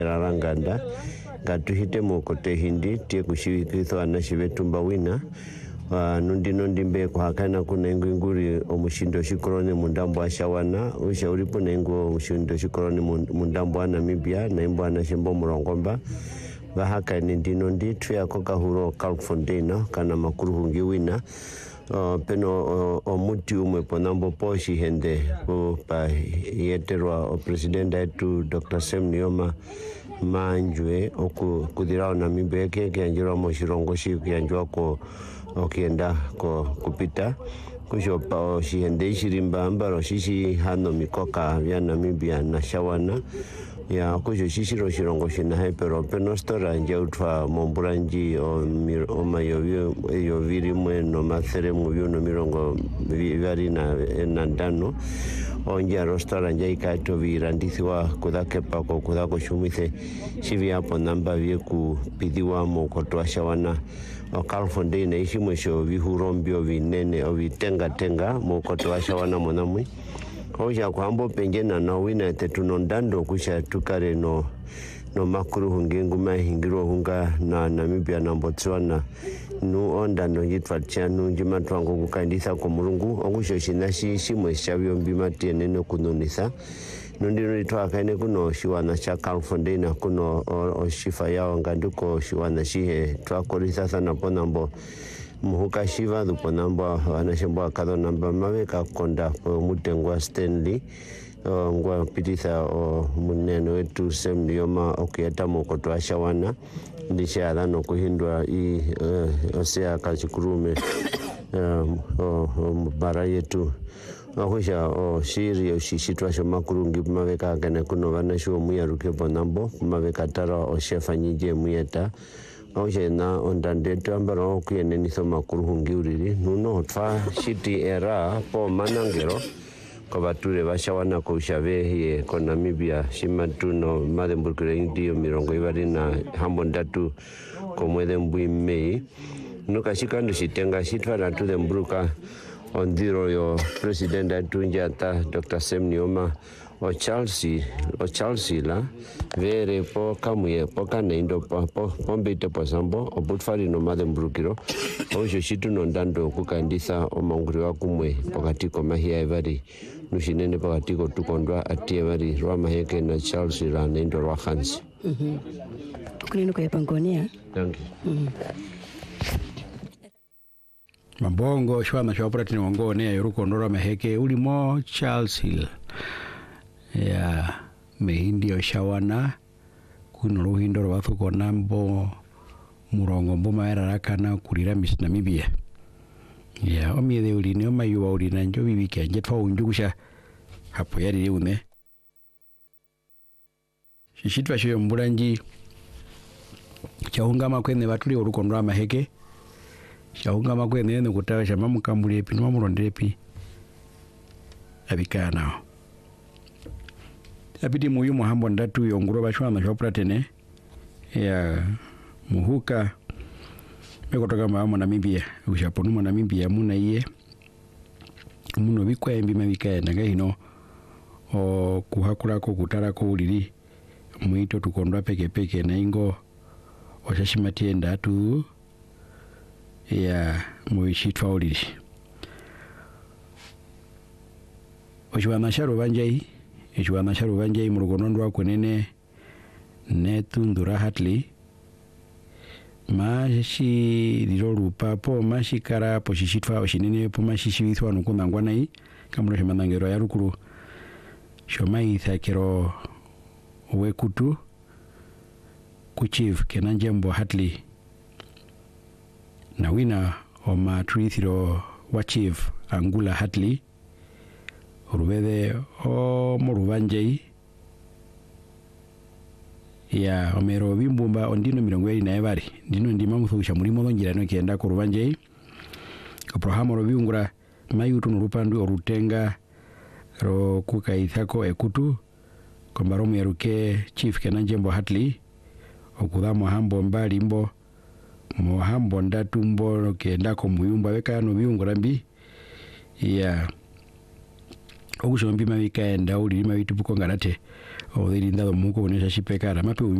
raranganda gatuhite mokote hindi tie kushikitho anashivetumba wina nundi mbe kuhakana kuna inguri omushindo shikorone mundambo ashawana ushauri pona ingo omushindo shikorone mundambo Namibia na imbo anashimbo murongomba bahaka ndi tuya koka huro Kalfonteina kana makuruhungi wina peno omuti umwe ponambo poshi hende pa yeterwa o president etu Dr. Sam Nujoma manjwe okudhirao Namibia ke anjira mo shirongo shi kianjwa ko okienda ko kupita kusho pa shihende shirimba ambaro shishi hano mikoka vya Namibia na shawana ya kusho shishiro shirongo shina pero peno stora nje utwa momburanji o mayovi yoviri mwe no mathere muvyo no mirongo vari na ndano onja rostora nje ikato virandithiwa kudhakepa ko kudhako shumithe shivi hapo namba vye kupidhiwa mokotoa shawana Kalfonteina ishi mwisho vihurombio vinene o vitenga mokotoa shawana monamwi Oja kwambo penjena na wina tetunondando kusha tukare no makuru hungengu mahingiro hunga na Namibia na Botswana nu onda no yitwacha nu njimatwango kukandisa ko mulungu ongusho shinashi shimwe shavyo mbimati nene kunonisa nundiro itwa kaine kuno shiwana cha Kalfonteina kuno oshifa yao nganduko shiwana shihe twakolisa sana ponambo muhuka shiva duponamba anashembo akado namba maweka konda mutengwa Stanley ngwa pititha muneno wetu Sam Nujoma okiyata mokoto ashawana ndisha adano kuhindwa osea kachikurume bara yetu akusha shiri shishitwa shomakurungi maweka kene kuno vanashuo muyaruke ponambo maweka tara shefa nyije muyeta Oje na ondandetu ambaro kuyene niso makuruhungi uriri nuno twa shiti era po manangero kwa bature bashawana ko ushave ko Namibia shimatuno mademburkire indio mirongo ivari na hambo ndatu ko mwede mbui mei nuka shikando shitenga shitwa na tu dembruka ondiro yo president atunjata Dr. Sam Nujoma o Chelsea la vere po kamuye po kanendo po mbite po sambo o butfari no madembrukiro o shitu no ndando kukandisa o manguri wa kumwe pokati ko mahia evari nushinene pokati ko tukondwa atie vari rwa maheke na Chelsea la nendo rwa Hansi kulino ko yapangonia thank you mabongo shwana shopra tini wangone yuruko ndora maheke ulimo Chelsea ya mehindi oshawana kuno ruhindo rwathuko nambo murongo mboma erarakana kurira Miss Namibia ya omiethe ulini omayuwa ulina njo bibike nje twa unjugusha hapo yari une shishitwa shoyo mburanji chaungama kwene batuli uruko ndwa maheke chaungama kwene ne kutawasha mamukambuli epi no mamurondelepi abikana Abidi muyu muhambo ndatu yonguro bashwana shopra tene ya muhuka mekotoka mama Namibia ushaponu Namibia muna iye muno bikwa embi mabika naga hino o kuhakura ko kutara ko uliri muito tukondwa peke na ingo oshashimatie ndatu ya muishitwa uliri oshwana sharo banjai Ejwana sharu banje murugonondwa kwenene netu ndura hatli mashi lirorupa po mashikara po shishitwa oshinene po mashishibithwa nukundangwana yi kamuro shimandangero ya rukuru shomai thakero wekutu kuchiv kenanjembo hatli na wina o matrithiro wachiv Angula hatli urubede o murubanjei ya omero bimbumba ondino mirongweri na evari ndino ndima muthusha muri modongira no kienda ku rubanjei ko programa ro biungura mayutu nurupandu orutenga ro kukaithako ekutu kombaro myeruke chief kenanjembo hatli okudamo hambo mbali mbo mo hambo ndatumbo kienda ko muyumba weka no biungura mbi ya Ogushombi mabika enda uli mabitu buko ngarate o de lindado muko ne shipekara mapi